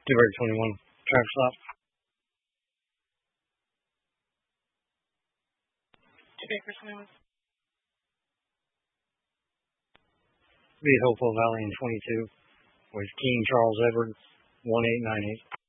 Newberg 21, traffic stop. Baker's name is Be Hopeful Valley in 22 with King Charles Edwards 1898.